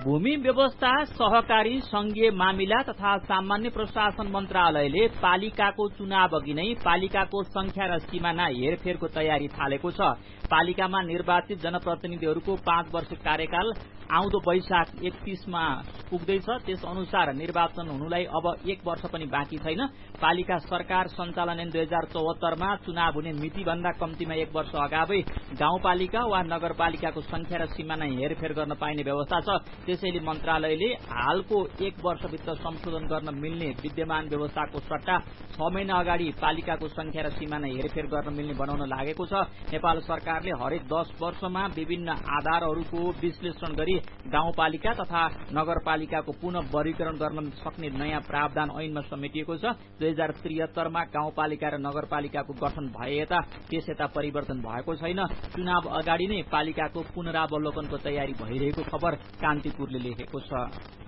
भूमि व्यवस्था सहकारी संघीय मामिला तथा सामान्य प्रशासन मन्त्रालयले पालिकाको चुनाव अघि नै पालिकाको संख्या र सीमाना हेरफेरको तयारी थालेको छ। पालिकामा निर्वाचित जनप्रतिनिधिहरूको 5 वर्ष कार्यकाल आउँदो वैशाख 31मा पुग्दैछ। त्यस अनुसार निर्वाचन हुनुलाई अब 1 वर्ष पनि बाँकी छैन। पालिका सरकार सञ्चालन ऐन 2074मा चुनाव हुने मिति भन्दा कम्तीमा 1 वर्ष अगावै गाउँपालिका वा नगरपालिकाको संख्या र सीमाना हेरफेर गर्न पाइने व्यवस्था छ। त्यसैले मन्त्रालयले हालको 1 वर्षभित्र संशोधन गर्न मिल्ने विद्यमान व्यवस्थाको सट्टा 6 महिना अगाडि पालिकाको संख्या र सीमाना हेरफेर गर्न मिल्ने बनाउन लागेको छ। नेपाल सरकारले हरेक 10 वर्षमा विभिन्न आधारहरूको विश्लेषण गरी गाउँपालिका तथा नगरपालिकाको पुनः वर्गीकरण गर्न सक्ने नयाँ प्रावधान ऐनमा समेटिएको छ। 2073मा गाउँपालिका र नगरपालिकाको गठन भए यता त्यस यता परिवर्तन भएको छैन। चुनाव अगाडि नै पालिकाको पुनरावलोकनको तयारी भइरहेको खबर कान्तिपुरले लेखेको छ।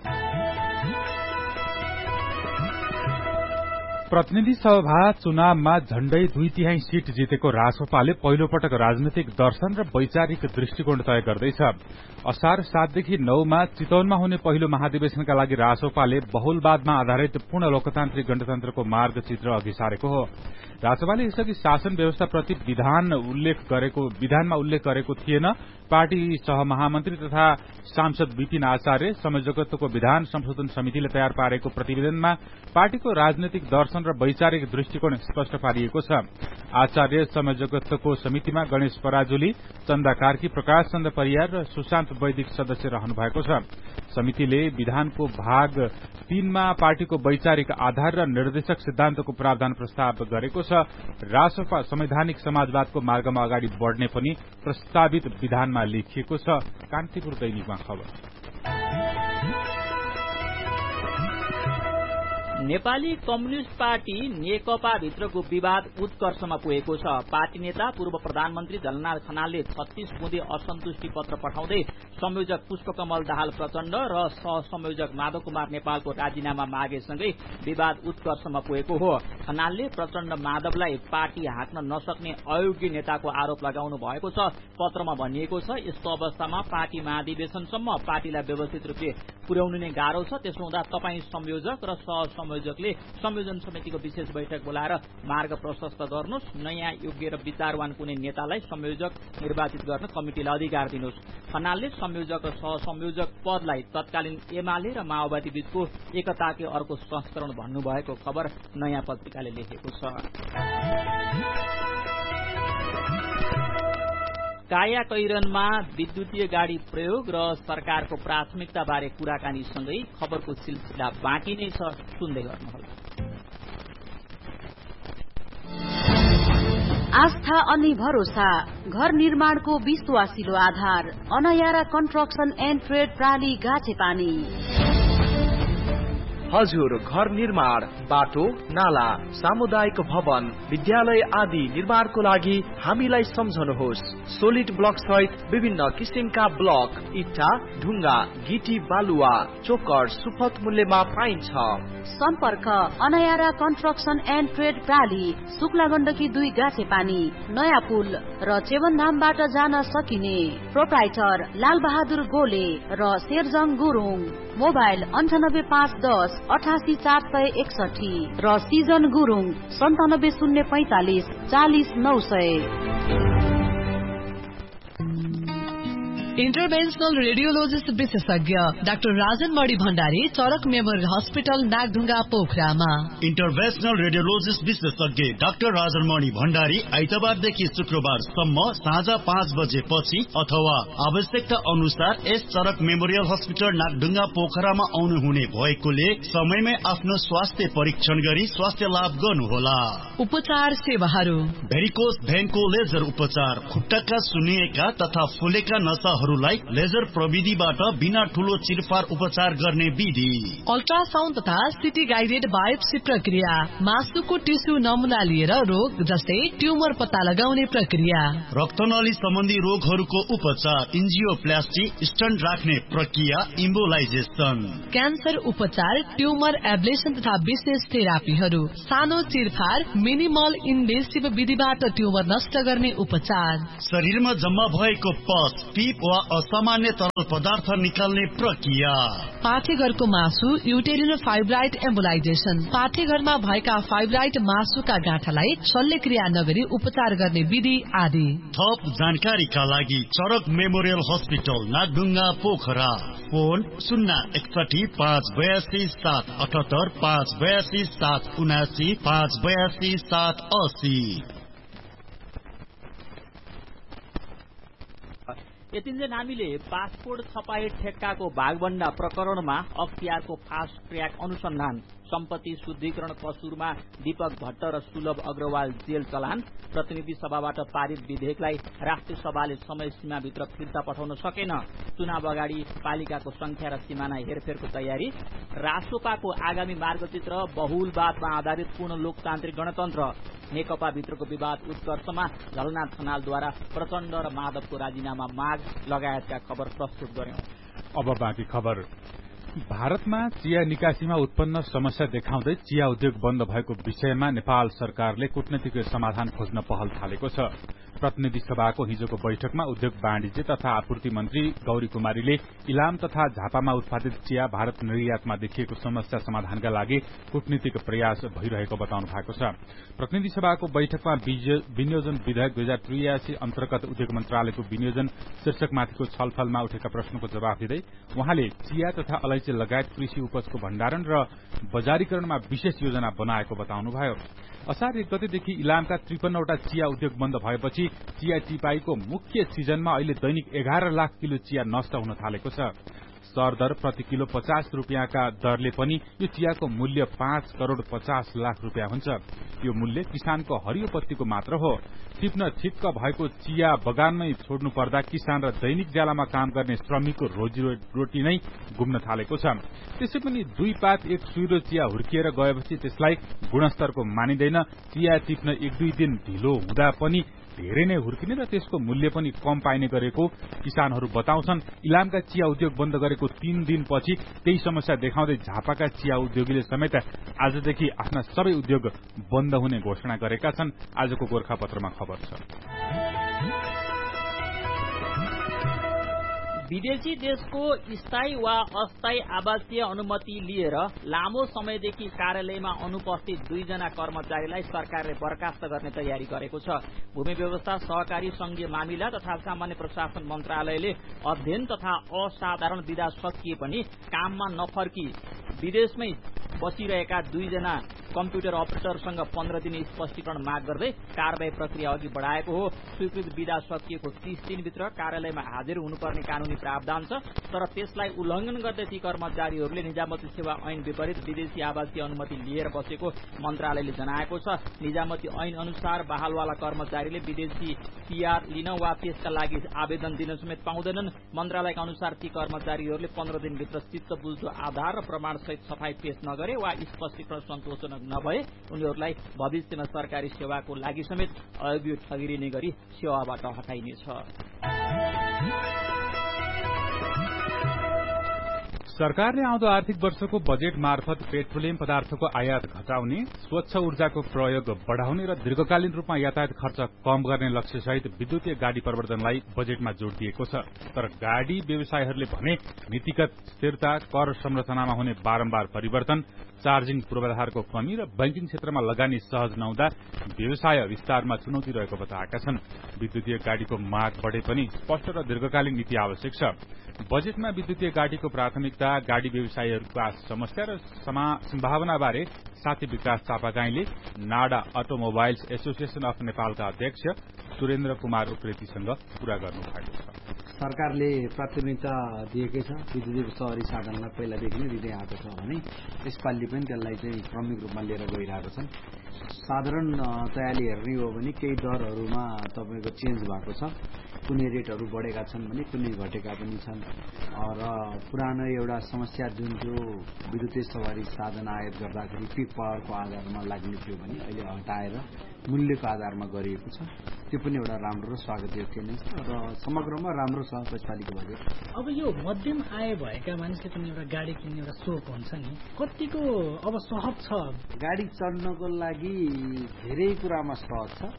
प्रतिनिधि सभा चुनावमा झण्डै 2/3 सीट जितेको रासोपाले पहिलो पटक राजनैतिक दर्शन र वैचारिक दृष्टिकोण तय गर्दैछ। असार 7 देखि 9 मा चितवनमा हुने पहिलो महाधिवेशनका लागि रासोपाले बहुलवादमा आधारित पूर्ण लोकतान्त्रिक गणतन्त्रको मार्गचित्र अघि सारेको हो। रासोपाले यसअघि शासन व्यवस्थाप्रति विधानमा उल्लेख गरेको थिएन। पार्टी सहमहामन्त्री तथा सांसद विपिन आचार्य संयोजकत्वको विधान संशोधन समितिले तयार पारेको प्रतिवेदनमा पार्टीको राजनैतिक दर्शन र वैचारिक दृष्टिकोण स्पष्ट पारिएको छ। आचार्य संयोजकत्वको समितिमा गणेश पराजुली, चन्दा कार्की, प्रकाश चन्द्र परियार र सुशान्त वैदिक सदस्य रहनु भएको छ। समितिले विधानको भाग 3 मा पार्टीको वैचारिक आधार र निर्देशक सिद्धान्तको प्रावधान प्रस्ताव गरेको छ। रासोपा संवैधानिक समाजवादको मार्गमा अगाडि बढ़ने पनि प्रस्तावित विधानमा लेखिएको छ। कान्तिपुर दैनिकमा खबर। नेपाली कम्युनिष्ट पार्टी नेकपा भित्रको विवाद उत्कर्षमा पुगेको छ। पार्टी नेता पूर्व प्रधानमन्त्री झलनाथ खनालले 36 बुँदे असन्तुष्टि पत्र पठाउँदै संयोजक पुष्पकमल दाहाल प्रचण्ड र सहसंयोजक माधव कुमार नेपालको राजीनामा मागेसँगै विवाद उत्कर्षमा पुगेको हो। खनालले प्रचण्ड माधवलाई पार्टी हाँक्न नसक्ने अयोग्य नेताको आरोप लगाउनु भएको छ। पत्रमा भनिएको छ, यस्तो अवस्थामा पार्टी महाधिवेशनसम्म पार्टीलाई व्यवस्थित रूपले पुर्याउनु नै गाह्रो छ। त्यसो हुँदा तपाई संयोजक र सहसंयोजकले संयोजन समितिको विशेष बैठक बोलाएर मार्ग प्रशस्त गर्नुहोस्। नयाँ योग्य र विचारवान कुनै नेतालाई संयोजक निर्वाचित गर्न कमिटिलाई अधिकार दिनुहोस्। खनालले संयोजक र सहसंयोजक पदलाई तत्कालीन एमाले र माओवादी बीचको एकताकै अर्को संस्करण भन्नुभएको खबर नयाँ पत्रिकाले लेखेको छ। कायाकैरनमा विद्युतीय गाड़ी प्रयोग र सरकारको प्राथमिकता बारे कुराकानी सँगै खबरको सिलसिला बाँकी नै छ, सुन्दै गर्नुहोला। आस्था अनि भरोसा घर निर्माणको विश्वासिलो आधार अनायारा कन्स्ट्रक्सन एन्ड ट्रेड प्राली गाछेपानी। हजुर, घर निर्माण, बाटो, नाला, सामुदायिक भवन, विद्यालय आदि निर्माणको लागि हामीलाई सम्झनुहोस्। सोलिड ब्लक सहित विभिन्न किसिमका ब्लक, इट्टा, ढुङ्गा, गिटी, बालुवा, चोकर सुपथ मूल्यमा पाइन्छ। सम्पर्क अनायारा construction and trade प्राली, Shukla Gandaki 2 गाछेपानी, नयाँ पुल र चेवनधामबाट जान सकिने। प्रोप्राइटर लाल बहादुर गोले र शेरजङ गुरुङ। मोबाइल 98510 88461 र सिजन गुरुङ 97045 40900। इन्टरभेन्सनल रेडियोलोजिस्ट विशेषज्ञ डाक्टर राजन मणि भण्डारी, चरक मेमोरियल हस्पिटल नागढुङ्गा पोखरामा। इन्टरभेन्सनल रेडियोलोजिस्ट विशेषज्ञ डाक्टर राजन मणि भण्डारी आइतबारदेखि शुक्रबारसम्म साँझ 5 बजेपछि अथवा आवश्यकता अनुसार यस चरक मेमोरियल हस्पिटल नागढुङ्गा पोखरामा आउनुहुने भएकोले समयमै आफ्नो स्वास्थ्य परीक्षण गरी स्वास्थ्य लाभ गर्नुहोला। उपचार सेवाहरू: भेरिकोस भेनको लेजर उपचार, खुट्टाका सुन्निएका तथा फुलेका नसाहरूलाई लेजर प्रविधिबाट बिना ठूलो चिरफार उपचार गर्ने विधि। अल्ट्रासाउन्ड तथा सिटी गाइडेड बायोप्सी प्रक्रिया, मासुको टिस्यु नमुना लिएर रोग जस्तै ट्युमर पत्ता लगाउने प्रक्रिया। रक्तनली सम्बन्धी रोगहरूको उपचार, इन्जियोप्लास्टी, स्टन्ट राख्ने प्रक्रिया, इम्बोलाइजेसन। क्यान्सर उपचार, ट्युमर एब्लेसन तथा विशेष थेरापीहरू। सानो चिरफार, मिनिमल इन्भेसिभ विधिबाट ट्युमर नष्ट गर्ने उपचार। शरीरमा जम्मा भएको पस, पिप अथवा असामान्य तरल पदार्थ निकाल्ने प्रक्रिया। पाठेघरको मासु युटेरिनल फाइब्राइड एम्बोलाइजेसन। पाठेघरमा भएका फाइब्राइड मासुका गाँठालाई शल्यक्रिया नगरी उपचार गर्ने विधि आदि। थप जानकारीका लागि चरक memorial hospital Nagdhunga Pokhara. Phone 061-582-778-582-779-582-780। यतिन्जेल हामीले पासपोर्ट छपाई ठेक्काको भागभण्डा प्रकरणमा अख्तियारको फास्ट ट्र्याक अनुसन्धान, सम्पत्ति शुद्धिकरण कसूरमा दीपक भट्ट र सुलभ अग्रवाल जेल चलान, प्रतिनिधि सभाबाट पारित विधेयकलाई राष्ट्रिय सभाले समय सीमाभित्र फिर्ता पठाउन सकेन, चुनाव अगाडि पालिकाको संख्या र सिमाना हेरफेरको तयारी, रासोपाको आगामी मार्गचित्र बहुलवादमा आधारित पूर्ण लोकतान्त्रिक गणतन्त्र, नेकपा भित्रको विवाद उत्कर्षमा झलनाथ खनालद्वारा प्रचण्ड र माधवको राजीनामा माग लगायतका खबर प्रस्तुत गर्यौं। अब बाँकी खबर। भारतमा चिया निकासीमा उत्पन्न समस्या देखाउँदै चिया उद्योग बन्द भएको विषयमा नेपाल सरकारले कूटनीतिक समाधान खोज्न पहल थालेको छ। प्रतिनिधि सभाको हिजोको बैठकमा उद्योग वाणिज्य तथा आपूर्ति मन्त्री गौरी कुमारीले इलाम तथा झापामा उत्पादित चिया भारत निर्यातमा देखिएको समस्या समाधानका लागि कूटनीतिक प्रयास भइरहेको बताउनु भएको छ। प्रतिनिधि सभाको बैठकमा विनियोजन विधेयक 2083 अन्तर्गत उद्योग मन्त्रालयको विनियोजन शीर्षकमाथिको छलफलमा उठेका प्रश्नको जवाफ दिँदै उहाँले चिया तथा अलैँची लगायत कृषि उपजको भण्डारण र बजारीकरणमा विशेष योजना बनाएको बताउनुभयो। असार 1 गतेदेखि इलामका 53 वटा चिया उद्योग बन्द भएपछि चिया टिपाईको मुख्य सिजनमा अहिले दैनिक 11 लाख किलो चिया नष्ट हुन थालेको छ। सरदर प्रति किलो 50 रुपियाँका दरले पनि यो चियाको मूल्य 5 करोड़ 50 लाख रुपियाँ हुन्छ। यो मूल्य किसानको हरियो पत्तीको मात्र हो। टिप्न ठिक्क भएको चिया बगानमै छोड्नु पर्दा किसान र दैनिक ज्यालामा काम गर्ने श्रमिकको रोजीरोटी नै गुम्न थालेको छ। त्यसै पनि 2 पात 1 सुइरो चिया हुर्किएर गएपछि त्यसलाई गुणस्तरको मानिँदैन। चिया टिप्न 1-2 दिन ढिलो हुँदा पनि धेरै नै हुर्किने र त्यसको मूल्य पनि कम पाइने गरेको किसानहरू बताउँछन्। इलामका चिया उद्योग बन्द गरेको 3 दिनपछि त्यही समस्या देखाउँदै झापाका चिया उद्योगीले समेत आजदेखि आफ्ना सबै उद्योग बन्द हुने घोषणा गरेका छन्। आजको गोरखापत्रमा खबर छ। विदेशी देशको स्थायी वा अस्थायी आवासीय अनुमति लिएर लामो समयदेखि कार्यालयमा अनुपस्थित 2 जना कर्मचारीलाई सरकारले बर्खास्त गर्ने तयारी गरेको छ। भूमि व्यवस्था, सहकारी संघीय मामिला तथा सामान्य प्रशासन मन्त्रालयले अध्ययन तथा असाधारण विधा सकिए पनि काममा नफर्की विदेशमै बसिरहेका 2 जना कम्प्युटर अपरेटरसँग 15 दिन स्पष्टीकरण माग गर्दै कारबाही प्रक्रिया अघि बढाएको हो। स्वीकृत विधा सकिएको 30 दिनभित्र कार्यालयमा हाजिर हुनुपर्ने कानूनी प्रावधान छ, तर त्यसलाई उल्लंघन गर्दै ती कर्मचारीहरूले निजामती सेवा ऐन विपरीत विदेशी आवासीय अनुमति लिएर बसेको मन्त्रालयले जनाएको छ। निजामती ऐन अनुसार बहालवाला कर्मचारीले विदेशी पीआर लिन वा त्यसका लागि आवेदन दिन समेत पाउँदैनन्। मन्त्रालयका अनुसार ती कर्मचारीहरूले 15 दिनभित्र चित्त बुझ्दो आधार र प्रमाणसहित सफाई पेश नगरे वा स्पष्टीकरण सन्तोषजनक नभए उनीहरूलाई भविष्यमा सरकारी सेवाको लागि समेत अयोग्य ठगिरिने गरी सेवाबाट हटाइनेछ। सरकारले आउँदो आर्थिक वर्षको बजेट मार्फत पेट्रोलियम पदार्थको आयात घटाउने, स्वच्छ ऊर्जाको प्रयोग बढ़ाउने र दीर्घकालीन रूपमा यातायात खर्च कम गर्ने लक्ष्यसहित विद्युतीय गाड़ी प्रवर्धनलाई बजेटमा जोड़ दिएको छ। तर गाड़ी व्यवसायीहरूले भने नीतिगत स्थिरता, कर संरचनामा हुने बारम्बार परिवर्तन, चार्जिङ पूर्वाधारको कमी र बैंकिङ क्षेत्रमा लगानी सहज नहुँदा व्यवसाय विस्तारमा चुनौती रहेको बताएका छन्। विद्युतीय गाड़ीको माग बढ़े पनि स्पष्ट र दीर्घकालीन नीति आवश्यक छ। बजेटमा विद्युतीय गाड़ीको प्राथमिकता, गाड़ी व्यवसायीहरूका समस्या र सम्भावनाबारे साथी विकास चापागाईले नाडा अटोमोबाइल्स एसोसिएशन अफ नेपालका अध्यक्ष सुरेन्द्र कुमार उप्रेतीसँग कुरा गर्नुभएको छ। सरकारले प्राथमिकता दिएकै छ, विद्युतीय शहरी साधनलाई पहिलादेखि नै दिँदै आएको छ भने यसपालि पनि त्यसलाई चाहिँ क्रमिक रूपमा लिएर गइरहेको छन्। साधारण तयारी हेर्ने हो भने केही दरहरूमा तपाईँको चेन्ज भएको छ, कुनै रेटहरू बढेका छन् भने कुनै घटेका पनि छन् र पुरानो एउटा समस्या जुन थियो विद्युतीय सवारी साधन आयात गर्दाखेरि पिक पावरको आधारमा लाग्ने थियो भने अहिले हटाएर मूल्यको आधारमा गरिएको छ। त्यो पनि एउटा राम्रो र स्वागत योग्य नै छ र समग्रमा राम्रो छ यसपालिको बजेट। अब यो मध्यम आय भएका मानिसले पनि एउटा गाडी किन्ने एउटा सोख हुन्छ नि, कतिको अब सहज छ? गाडी चढ्नको लागि धेरै कुरामा सहज छ।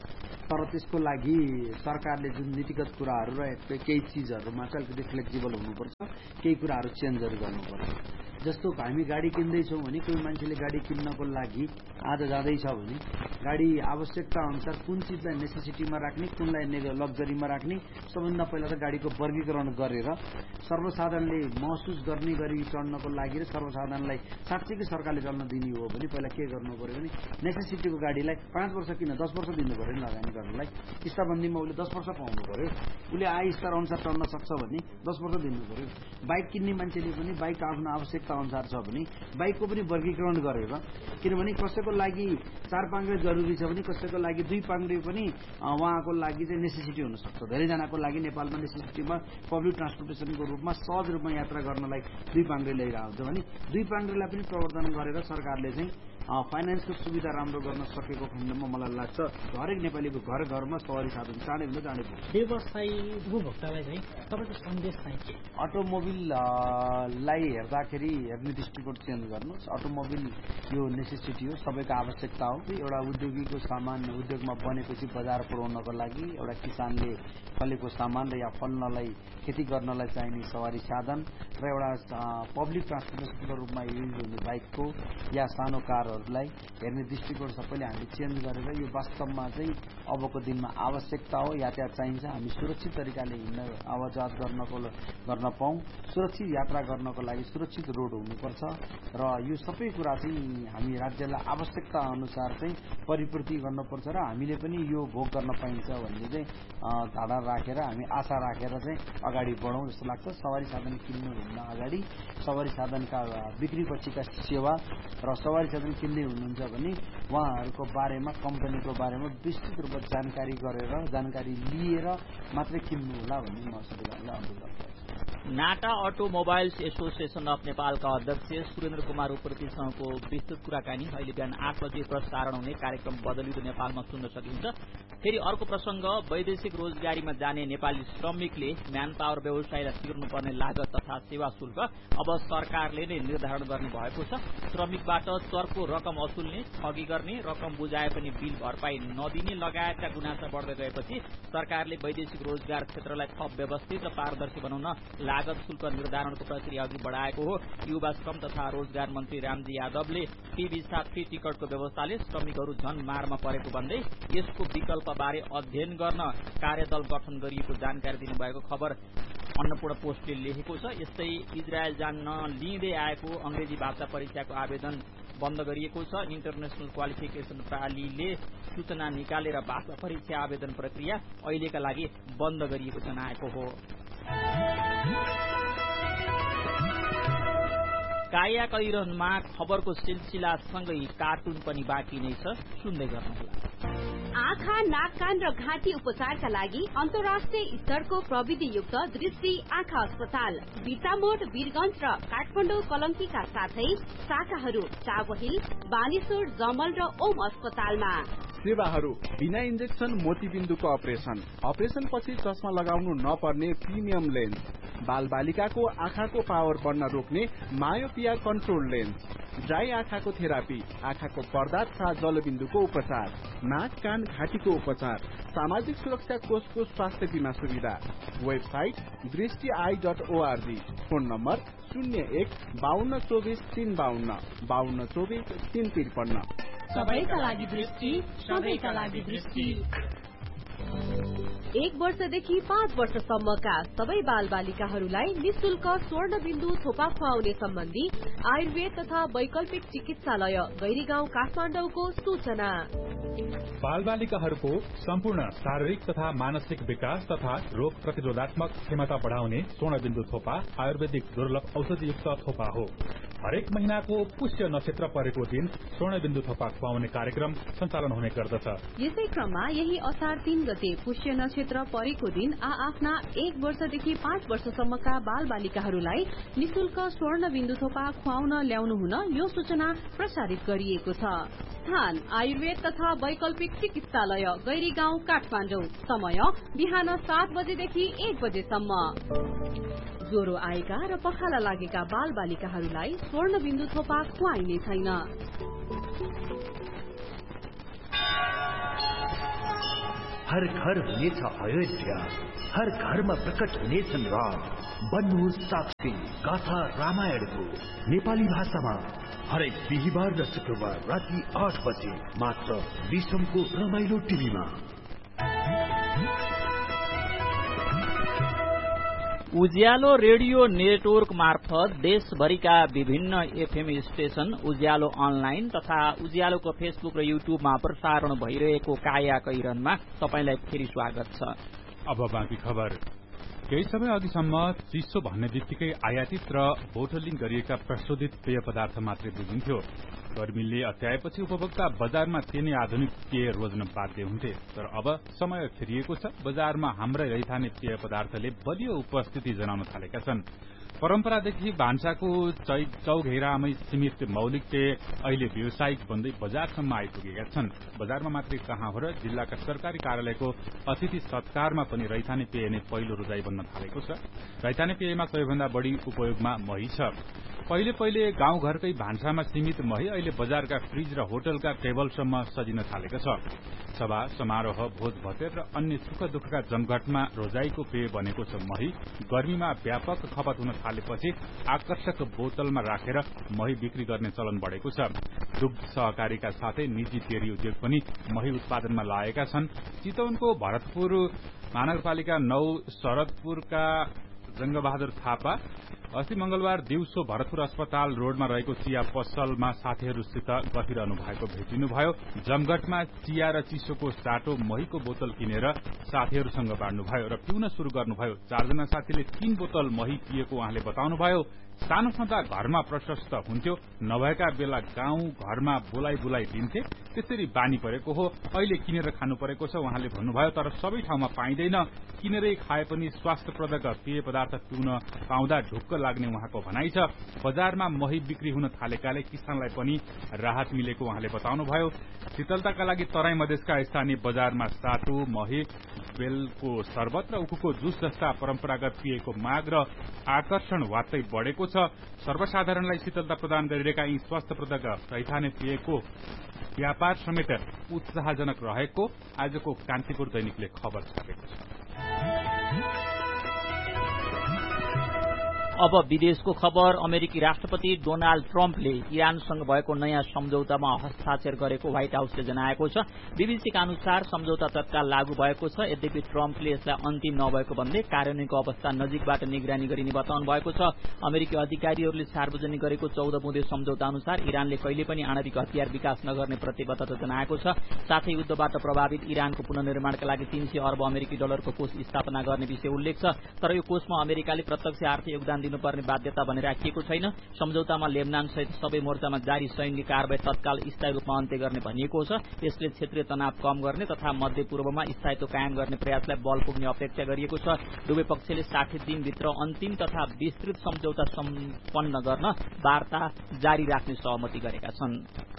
तर त्यसको लागि सरकारले जुन नीतिगत कुराहरू र केही चिजहरूमा चाहिँ अलिकति फ्लेक्सिबल हुनुपर्छ, केही कुराहरू चेन्जहरू गर्नुपर्छ। जस्तो हामी गाडी किन्दैछौँ भने कोही मान्छेले गाडी किन्नको लागि आज जाँदैछ भने गाडी आवश्यकता अनुसार कुन चिजलाई नेसेसिटीमा राख्ने, कुनलाई लग्जरीमा राख्ने, सबभन्दा पहिला त गाडीको वर्गीकरण गरेर सर्वसाधारणले महसुस गर्ने गरी चढ्नको लागि र सर्वसाधारणलाई साँच्चैकै सरकारले चल्न दिने हो भने पहिला के गर्नु पर्यो भने नेसेसिटीको गाडीलाई 5 वर्ष किन 10 वर्ष दिनु पर्यो लगानी गर्नलाई। स्टाबन्दीमा उसले 10 वर्ष पाउनु पर्यो, उसले आय स्तर अनुसार चल्न सक्छ भने 10 वर्ष दिनु पर्यो। बाइक किन्ने मान्छेले पनि बाइक आफ्नो आवश्यकता अनुसार छ भने बाइकको पनि वर्गीकरण गरेर, किनभने कसैको लागि 4 पाङ्ग्रे जरुरी छ भने कसैको लागि 2 पाङ्ग्रे पनि उहाँको लागि चाहिँ नेसेसिटी हुन सक्छ। धेरैजनाको लागि नेपालमा नेसेसिटीमा पब्लिक ट्रान्सपोर्टेसनको रूपमा सहज रूपमा यात्रा गर्नलाई 2 पाङ्ग्रे ल्याइरहेको हुन्छ भने 2 पाङ्ग्रेलाई पनि प्रवर्धन गरेर सरकारले चाहिँ फाइनान्सको सुविधा राम्रो गर्न सकेको खण्डमा मलाई लाग्छ हरेक नेपालीको घर घरमा सवारी साधन चाँडै भन्दा चाँडै पुग्छ। व्यवसायी उपभोक्तालाई चाहिँ तपाईँको सन्देश चाहिँ के? अटोमोबिललाई हेर्ने दृष्टिकोण चेन्ज गर्नुहोस्। अटोमोबिल यो नेसेसिटी हो, सबैको आवश्यकता हो। एउटा उद्योगीको सामान उद्योगमा बनेपछि बजार पुर्याउनको लागि एउटा किसानले फलेको सामान र या फल्नलाई खेती गर्नलाई चाहिने सवारी साधन र एउटा पब्लिक ट्रान्सपोर्टेसनको रूपमा युज हुने बाइकको या सानो कारहरूलाई हेर्ने दृष्टिकोण सबैले हामीले चेन्ज गरेर यो वास्तवमा चाहिँ अबको दिनमा आवश्यकता हो। यातायात चाहिन्छ, हामी सुरक्षित तरिकाले हिँड्न आवाजात गर्न पाऊँ, सुरक्षित यात्रा गर्नको लागि सुरक्षित रोड हुनुपर्छ र यो सबै कुरा चाहिँ हामी राज्यलाई आवश्यकता अनुसार चाहिँ परिपूर्ति गर्नुपर्छ र हामीले पनि यो भोग गर्न पाइन्छ भन्ने चाहिँ धारणा राखेर हामी आशा राखेर चाहिँ अगाडि बढौँ जस्तो लाग्छ। सवारी साधन किन्नुभन्दा अगाडि सवारी साधनका बिक्री पछिका सेवा र सवारी साधन किन्दै हुनुहुन्छ भने उहाँहरूको बारेमा कम्पनीको बारेमा विस्तृत रूपमा जानकारी लिएर मात्रै किन्नु होला भन्ने म सबैजनालाई अनुरोध गर्छु। नाटा अटोमोबाइल्स एसोसिएसन अफ नेपालका अध्यक्ष सुरेन्द्र कुमार उप्रेतीसँगको विस्तृत कुराकानी अहिले बिहान 8 बजे प्रसारण हुने कार्यक्रम बदलिँदो नेपालमा सुन्न सकिन्छ। फेरि अर्को प्रसंग, वैदेशिक रोजगारीमा जाने नेपाली श्रमिकले म्यान पावर व्यवसायलाई तिर्नुपर्ने लागत तथा सेवा शुल्क अब सरकारले नै निर्धारण गर्ने भएको छ। श्रमिकबाट चर्को रकम असुल्ने, ठगी गर्ने, रकम बुझाए पनि बिल भरपाई नदिने लगायतका गुनासा बढ्दै गएपछि सरकारले वैदेशिक रोजगार क्षेत्रलाई थप व्यवस्थित र पारदर्शी बनाउन लागत शुल्क निर्धारणको प्रक्रिया अघि बढाएको हो। युवा श्रम तथा रोजगार मन्त्री रामजी यादवले फ्री भिसा फ्री टिकटको व्यवस्थाले श्रमिकहरू झन मारमा परेको भन्दै यसको विकल्पबारे अध्ययन गर्न कार्यदल गठन गरिएको जानकारी दिनुभएको खबर अन्नपूर्ण पोस्टले लेखेको छ। यस्तै इजरायल जान्न लिँदै आएको अंग्रेजी भाषा परीक्षाको आवेदन बन्द गरिएको छ। इन्टरनेशनल क्वालिफिकेसन प्रणालीले सूचना निकालेर भाषा परीक्षा आवेदन प्रक्रिया अहिलेका लागि बन्द गरिएको जनाएको हो। काया कैरनमा खबरको सिलसिलासँगै कार्टुन पनि बाँकी नै छ, सुन्दै गर्नुहोला। आँखा, नाक, कान र घाँटी उपचारका लागि अन्तर्राष्ट्रिय स्तरको प्रविधियुक्त दृष्टि आँखा अस्पताल बिर्तामोड, वीरगंज र काठमाडौँ कलंकीका साथै शाखाहरू चाबहिल, बानेश्वर, जमल र ओम अस्पतालमा। सेवाहरू बिना इन्जेक्सन मोतीबिन्दुको अपरेसन पछि चस्मा लगाउनु नपर्ने प्रिमियम लेन्स, बाल बालिकाको आँखाको पावर बढ्न रोक्ने मायोपिया कन्ट्रोल लेन्स, ड्राई आँखाको थेरापी, आँखाको पर्दा तथा जलबिन्दुको उपचार, नाक, कान, घाँटीको उपचार, सामाजिक सुरक्षा कोषको स्वास्थ्य बीमा सुविधा। Website दृष्टि.org, phone number 01-5224-352, 5224-353। सबैका लागि दृष्टि, सबैका लागि दृष्टि। 1 वर्षदेखि 5 वर्षसम्मका सबै बाल बालिकाहरूलाई निशुल्क स्वर्ण बिन्दु थोपा खुवाउने सम्बन्धी आयुर्वेद तथा वैकल्पिक चिकित्सालय गैरीगाउँ काठमाडौँको सूचना। बाल बालिकाहरूको सम्पूर्ण शारीरिक तथा मानसिक विकास तथा रोग प्रतिरोधात्मक क्षमता बढ़ाउने स्वर्ण बिन्दु थोपा आयुर्वेदिक दुर्लभ औषधियुक्त थोपा हो। हरेक महीनाको पुष्य नक्षत्र परेको दिन स्वर्ण बिन्दु थोपा खुवाउने कार्यक्रम सञ्चालन हुने गर्दछ। यसै क्रममा यही असार 3 गते पुष्य नक्षत्र परेको दिन आफ्ना 1 वर्षदेखि 5 वर्षसम्मका बाल बालिकाहरूलाई निशुल्क स्वर्ण बिन्दु थोपा खुवाउन ल्याउनु हुन यो सूचना प्रसारित गरिएको छ। स्थान आयुर्वेद तथा वैकल्पिक चिकित्सालय गैरीगाउँ काठमाडौँ। समय बिहान 7 बजेदेखि 1 बजेसम्म। ज्वरो आएका र पखाला लागेका बाल बालिकाहरूलाई स्वर्ण बिन्दु थोपा खुवाइने छैन। हर घर हुनेछ अयोध्या, हर घरमा प्रकट हुनेछन् राम। बन्नुहोस् साक्षी गाथा रामायणको नेपाली भाषामा हरेक बिहिबार र शुक्रबार राति 8 बजे मात्र विश्वको रमाइलो टिभीमा। उज्यालो रेडियो नेटवर्क मार्फत देशभरिका विभिन्न एफएम स्टेशन, उज्यालो अनलाइन तथा उज्यालोको फेसबुक र युट्युबमा प्रसारण भइरहेको काया कैरनमा तपाईलाई फेरि स्वागत छ। अब बाँकी खबर। केही समय अघिसम्म चिसो भन्ने बित्तिकै आयातित र बोटलिङ गरिएका प्रशोधित पेय पदार्थ मात्रै बुझिन्थ्यो। गर्मीले अत्याएपछि उपभोक्ता बजारमा तिनै आधुनिक पेय रोज्न बाध्य हुन्थे। तर अब समय फेरिएको छ। बजारमा हाम्रै रहिथाने पेय पदार्थले बलियो उपस्थिति जनाउन थालेका छन्। परम्परादेखि भान्साको चौघेरामै सीमित मौलिक पेय अहिले व्यावसायिक बन्दै बजारसम्म आइपुगेका छन्। बजारमा मात्रै कहाँ हो र जिल्लाका सरकारी कार्यालयको अतिथि सत्कारमा पनि रैथाने पेय नै पहिलो रुचाई बन्न थालेको छ। रैथाने पेयमा सबैभन्दा बढ़ी उपयोगमा मही छ। पहिले गाउँघरकै भान्सामा सीमित मही अहिले बजारका फ्रिज र होटलका टेबलसम्म सजिन थालेको छ। सभा समारोह, भोज भतेर र अन्य सुख दुःखका जमघटमा रोजाइको पेय बनेको छ मही। गर्मीमा व्यापक खपत हुन थालेपछि आकर्षक बोतलमा राखेर मही बिक्री गर्ने चलन बढ़ेको छ। दुग्ध सहकारीका साथै निजी डेरी उद्योग पनि मही उत्पादनमा लागेका छन्। चितवनको भरतपुर महानगरपालिका 9 शरदपुरका जंगबहादुर थापा अस्ति मंगलबार दिउँसो भरतपुर अस्पताल रोडमा रहेको चिया पसलमा साथीहरूसित गफिरहनु भएको भेटिनुभयो। जमघटमा चिया र चिसोको साटो महीको बोतल किनेर साथीहरूसँग बाँड्नुभयो र पिउन शुरू गर्नुभयो। 4 जना साथीले 3 बोतल मही पिएको उहाँले बताउनुभयो। सानो छँदा घरमा प्रशस्त हुन्थ्यो, नभएका बेला गाउँ घरमा बोलाइ दिन्थे, त्यसरी बानी परेको हो। अहिले किनेर खानु परेको छ उहाँले भन्नुभयो। तर सबै ठाउँमा पाइँदैन, किनेरै खाए पनि स्वास्थ्यप्रदक पेय पदार्थ पिउन पाउँदा ढुक्क लाग्ने उहाँको भनाइ छ। बजारमा मही बिक्री हुन थालेकाले किसानलाई पनि राहत मिलेको उहाँले बताउनुभयो। शीतलताका लागि तराई मधेसका स्थानीय बजारमा साटो, मही, बेलको शरबत र उखुको जुस जस्ता परम्परागत पेयको माग र आकर्षण वात्तै बढ़ेको छ। सर्वसाधारणलाई शीतलता प्रदान गरिरहेका यी स्वास्थ्यप्रदक रैथाने पेयको व्यापार समेत उत्साहजनक रहेको आजको कान्तिपुर दैनिकले खबर छापेको छ। अब विदेशको खबर। अमेरिकी राष्ट्रपति डोनाल्ड ट्रम्पले इरानसँग भएको नयाँ सम्झौतामा हस्ताक्षर गरेको व्हाइट हाउसले जनाएको छ। बीबीसीका अनुसार सम्झौता तत्काल लागू भएको छ। यद्यपि ट्रम्पले यसलाई अन्तिम नभएको भन्दै कार्यान्वयनको अवस्था नजिकबाट निगरानी गरिने बताउनु भएको छ। अमेरिकी अधिकारीहरूले सार्वजनिक गरेको 14 बुँदे सम्झौता अनुसार इरानले कहिले पनि आणविक हतियार विकास नगर्ने प्रतिबद्धता जनाएको छ। साथै युद्धबाट प्रभावित इरानको पुनर्निर्माणका लागि 300 अर्ब अमेरिकी डलरको कोष स्थापना गर्ने विषय उल्लेख छ। तर यो कोषमा अमेरिकाले प्रत्यक्ष आर्थिक योगदान दिनुपर्ने बाध्यता भने राखिएको छैन। सम्झौतामा लेबनान सहित सबै मोर्चामा जारी सैन्य कारबाही तत्काल स्थायी रूपमा अन्त्य गर्ने भनिएको छ। यसले क्षेत्रीय तनाव कम गर्ने तथा मध्यपूर्वमा स्थायित्व कायम गर्ने प्रयासलाई बल पुग्ने अपेक्षा गरिएको छ। दुवै पक्षले 60 दिनभित्र अन्तिम तथा विस्तृत सम्झौता सम्पन्न गर्न वार्ता जारी राख्ने सहमति गरेका छन्।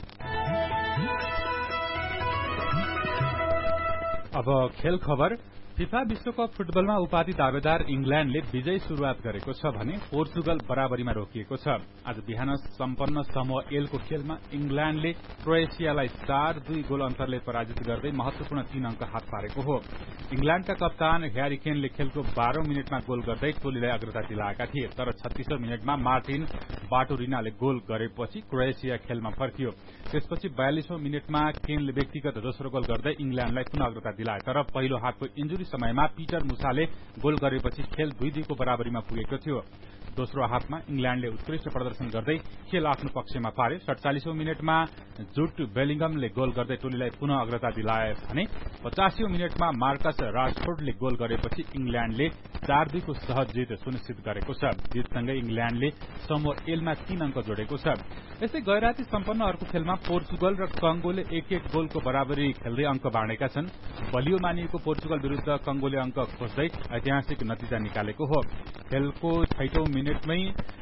अब खेल खबर। फिफा विश्वकप फुटबलमा उपाधि दावेदार इंग्ल्याण्डले विजयी शुरूआत गरेको छ भने पोर्चुगल बराबरीमा रोकिएको छ। आज बिहान सम्पन्न समूह एलको खेलमा इंग्ल्याण्डले क्रोएसियालाई 4-2 गोल अन्तरले पराजित गर्दै महत्वपूर्ण 3 अंक हात पारेको हो। इंग्ल्याण्डका कप्तान ह्यारी केनले खेलको 12औं मिनटमा गोल गर्दै टोलीलाई अग्रता दिलाएका थिए। तर 36औं मिनटमा मार्टिन बाटुरिनाले गोल गरेपछि क्रोएसिया खेलमा फर्कियो। त्यसपछि 42औं मिनटमा केनले व्यक्तिगत दोस्रो गोल गर्दै इंग्ल्याण्डलाई पुनः अग्रता दिलाए। तर पहिलो हाफको इन्जुरी समयमा पीटर मुसाले गोल गरेपछि खेल 2-2 को बराबरीमा पुगेको थियो। दोस्रो हाफमा इंग्ल्याण्डले उत्कृष्ट प्रदर्शन गर्दै खेल आफ्नो पक्षमा पारे। 47औं मिनटमा जुट बेलिंगमले गोल गर्दै टोलीलाई पुनः अग्रता दिलाए भने 85औं मिनटमा मार्कस राशफोर्डले गोल गरेपछि इंग्ल्याण्डले 4-2 को सहज जित सुनिश्चित गरेको छ। जितसँगै इंग्ल्याण्डले समूह एलमा 3 अंक जोडेको छ। यसै गैराती सम्पन्न अर्को खेलमा पोर्चुगल र कंगोले 1-1 गोलको बराबरी खेल्दै अंक बाँडेका छन्। बलियो मानिएको पोर्चुगल विरूद्ध कंगोले अंक खोज्दै ऐतिहासिक नतिजा निकालेको हो। खेलको 6औं मिनटमै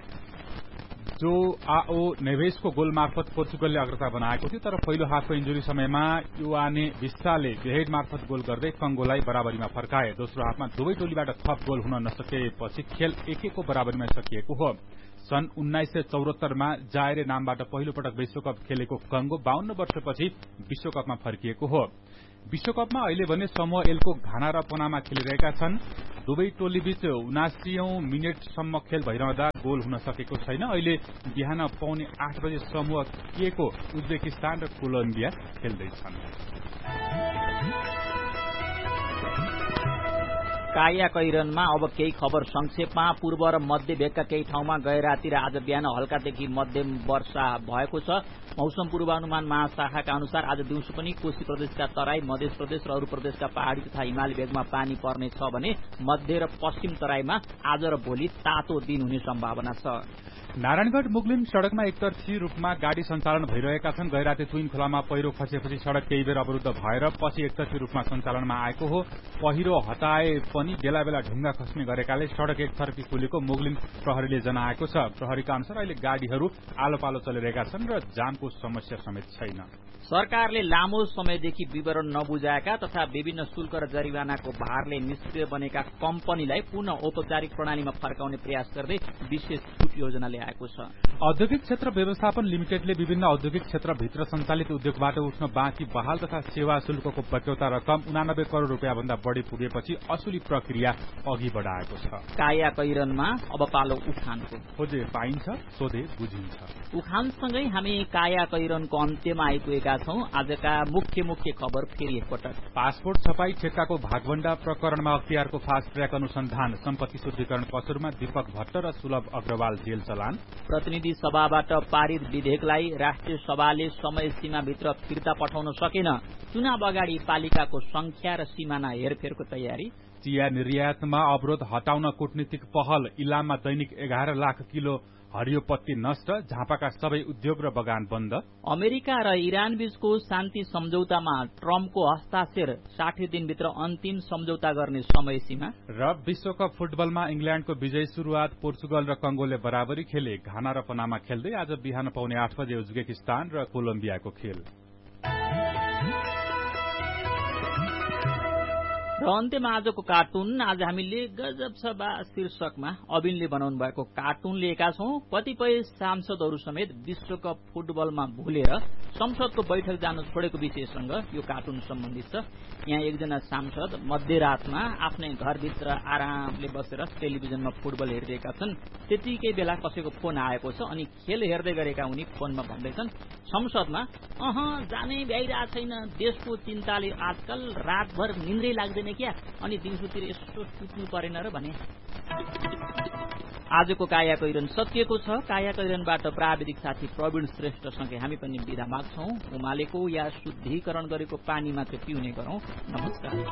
जोआओ नेभेसको गोल मार्फत पोर्चुगलले अग्रता बनाएको थियो। तर पहिलो हाफको इन्जुरी समयमा युआने विस्ताले बेहेड मार्फत गोल गर्दै कंगोलाई बराबरीमा फर्काए। दोस्रो हाफमा दुवै टोलीबाट थप गोल हुन नसकेपछि खेल 1-1 को बराबरीमा सकिएको हो। सन् 1974 मा जायरे नामबाट पहिलो पटक विश्वकप खेलेको कंगो 52 वर्षपछि विश्वकपमा फर्किएको हो। विश्वकपमा अहिले भने समूह एलको घाना र पनामा खेलिरहेका छन्। दुवै टोलीबीच 79औं मिनेटसम्म खेल भइरहँदा गोल हुन सकेको छैन। अहिले बिहान 8:30 बजे समूह के को उज्बेकिस्तान र कोलम्बिया खेल्दैछन्। काया कैरनमा अब केही खबर संक्षेपमा। पूर्व र मध्य भेगका केही ठाउँमा गैराती र आज बिहान हल्कादेखि मध्यम वर्षा भएको छ। मौसम पूर्वानुमान महाशाखाका अनुसार आज दिउँसो पनि कोशी प्रदेशका तराई, मध्य प्रदेश र अरू प्रदेशका पहाड़ी तथा हिमाली भेगमा पानी पर्ने छ भने मध्य र पश्चिम तराईमा आज र भोलि तातो दिन हुने सम्भावना छ। नारायणगढ़ मुगलिन सड़कमा एकतर्फी रूपमा गाड़ी सञ्चालन भइरहेका छन्। गैराती तुइन खोलामा पहिरो खसेपछि सड़क केही बेर अवरुद्ध भएर पछि एकतर्फी रूपमा सञ्चालनमा आएको हो। पहिरो हटाए पनि बेला बेला ढुङ्गा खस्ने गरेकाले सड़क एकतर्फी खुलेको मुगलिन प्रहरीले जनाएको छ। प्रहरीका अनुसार अहिले गाड़ीहरू आलो पालो चलिरहेका छन् र जामको समस्या समेत छैन। सरकारले लामो समयदेखि विवरण नबुझाएका तथा विभिन्न शुल्क र जरिवानाको भारले निष्क्रिय बनेका कम्पनीलाई पुनः औपचारिक प्रणालीमा फर्काउने प्रयास गर्दै विशेष छुट योजना ल्याएको छ। औद्योगिक क्षेत्र व्यवस्थापन लिमिटेडले विभिन्न औद्योगिक क्षेत्रभित्र सञ्चालित उद्योगबाट उठ्न बाँकी बहाल तथा सेवा शुल्कको बक्यौता रकम 89 करोड़ रुपियाँ भन्दा बढ़ी पुगेपछि असुली प्रक्रिया अघि बढ़ाएको छ। काया कैरनमा अब पालो उखानको। खोजे पाइन्छ, सोधे बुझिन्छ। उखानसँगै हामी काया कैरनको अन्त्यमा आइपुगेका छौं। आजका मुख्य खबर फेरि एकपटक। पासपोर्ट छपाई ठेक्काको भागभण्डा प्रकरणमा अख्तियारको फास्ट ट्र्याक अनुसन्धान। सम्पत्ति शुद्धिकरण कसुरमा दीपक भट्ट र सुलभ अग्रवाल जेल चलान। प्रतिनिधि सभाबाट पारित विधेयकलाई राष्ट्रिय सभाले समय सीमाभित्र फिर्ता पठाउन सकेन। चुनाव अगाडि पालिकाको संख्या र सिमाना हेरफेरको तयारी। चिया निर्यातमा अवरोध हटाउन कूटनीतिक पहल। इलाममा दैनिक 11 लाख किलो हरियो पत्ती नष्ट। झापाका सबै उद्योग र बगान बन्द। अमेरिका र इरान बीचको शान्ति सम्झौतामा ट्रम्पको हस्ताक्षर। 60 दिनभित्र अन्तिम सम्झौता गर्ने समय सीमा। र विश्वकप फुटबलमा इंग्ल्याण्डको विजयी शुरूआत। पोर्चुगल र कंगोले बराबरी खेले। घाना र पनामा खेल्दै आज बिहान 8:30 बजे उज्बेकिस्तान र कोलम्बियाको खेल। र अन्त्यमा आजको कार्टुन। आज हामीले गजब छ बा शीर्षकमा अबिनले बनाउनु भएको कार्टुन लिएका छौं। कतिपय सांसदहरू समेत विश्वकप फुटबलमा भुलेर संसदको बैठक जान छोडेको विषयसँग यो कार्टुन सम्बन्धित छ। यहाँ एकजना सांसद मध्यरातमा आफ्नै घरभित्र आरामले बसेर टेलिभिजनमा फुटबल हेरिरहेका छन्। त्यतिकै बेला कसैको फोन आएको छ अनि खेल हेर्दै गरेका उनी फोनमा भन्दैछन् संसदमा जानै भ्याइरहेको छैन। देशको चिन्ताले आजकल रातभर निन्द्रै लाग्दैन क्या, अनि दिउँसोतिर यसो सुत्नु परेन र भने। आजको काया कैरन सकिएको छ। काया कैरनबाट प्राविधिक साथी प्रवीण श्रेष्ठसँगै हामी पनि बिदा माग्छौं। उमालेको या शुद्धिकरण गरेको पानी मात्र पिउने गरौं। नमस्कार।